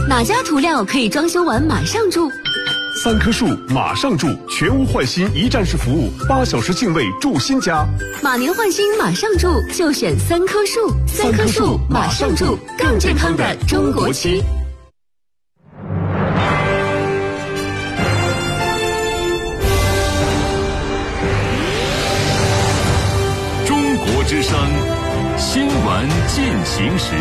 哪家涂料可以装修完马上住 ？3棵树马上住，全屋换新一站式服务，8小时净位住新家。 马年换新马上住，就选3棵树。3棵树马上住，更健康的中国区。 中国之声新闻进行时。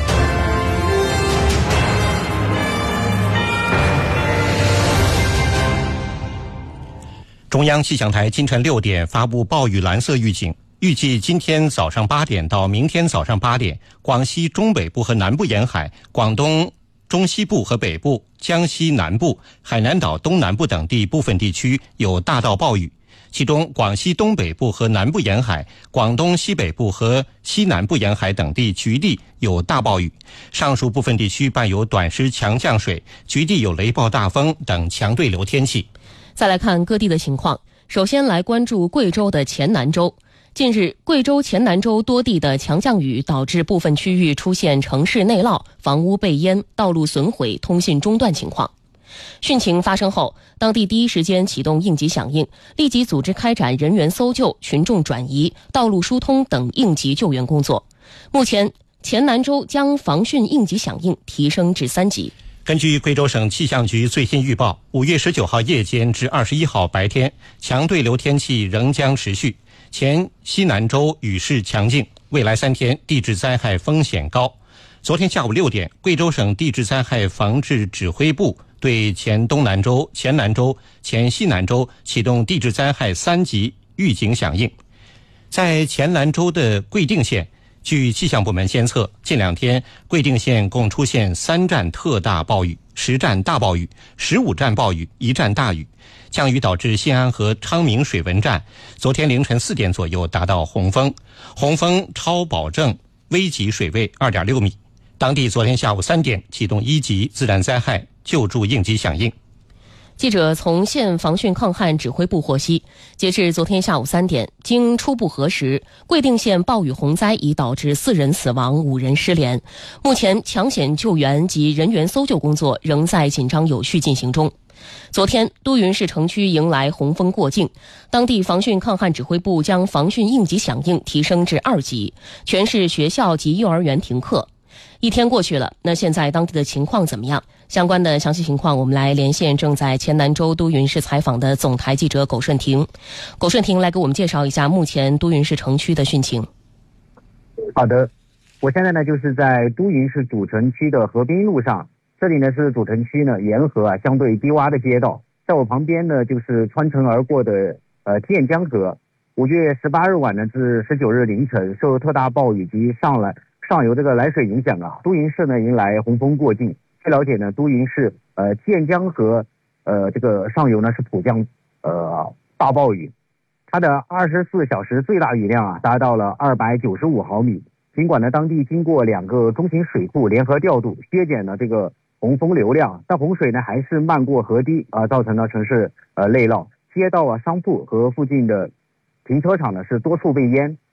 中央气象台清晨6点发布暴雨蓝色预警，预计今天早上8点到明天早上8点，广西中北部和南部沿海、广东中西部和北部、江西南部、海南岛东南部等地部分地区有大到暴雨，其中广西东北部和南部沿海、广东西北部和西南部沿海等地局地有大暴雨，上述部分地区伴有短时强降水，局地有雷暴大风等强对流天气。 再来看各地的情况，首先来关注贵州的黔南州。近日，贵州黔南州多地的强降雨导致部分区域出现城市内涝、房屋被淹、道路损毁、通信中断情况。汛情发生后，当地第一时间启动应急响应，立即组织开展人员搜救、群众转移、道路疏通等应急救援工作。目前，黔南州将防汛应急响应提升至3级。 根据贵州省气象局最新预报，5月19号夜间至21号白天，强对流天气仍将持续，黔西南州雨势强劲，未来3天地质灾害风险高。昨天下午6点，贵州省地质灾害防治指挥部对黔东南州、黔南州、黔西南州启动地质灾害3级预警响应。在黔南州的贵定县，据气象部门监测，近2天贵定县共出现3站特大暴雨、10站大暴雨、15站暴雨、1站大雨，降雨导致新安河昌明水文站昨天凌晨4点左右达到洪峰，洪峰超保证危急水位 2.6 米。当地昨天下午3点启动1级自然灾害救助应急响应。 记者从县防汛抗旱指挥部获悉，截至昨天下午3点，经初步核实，贵定县暴雨洪灾已导致4人死亡、5人失联。目前抢险救援及人员搜救工作仍在紧张有序进行中。昨天，都匀市城区迎来洪峰过境，当地防汛抗旱指挥部将防汛应急响应提升至2级，全市学校及幼儿园停课。1天过去了，那现在当地的情况怎么样？相关的详细情况，我们来连线正在黔南州都匀市采访的总台记者苟顺婷。苟顺婷来给我们介绍一下目前都匀市城区的汛情。 好的，我现在呢就是在都匀市主城区的河滨路上，这里呢是主城区呢沿河相对低洼的街道，在我旁边呢就是穿城而过的建江河。5月18日晚呢至19日凌晨，受特大暴雨及上游这个来水影响啊，都匀市呢迎来洪峰过境。据了解呢，都匀市建江河这个上游呢是普降大暴雨，它的24小时最大雨量啊达到了295毫米。尽管呢当地经过2个中型水库联合调度，削减了这个洪峰流量，但洪水呢还是漫过河堤造成了城市内涝，街道商铺和附近的停车场呢是多处被淹。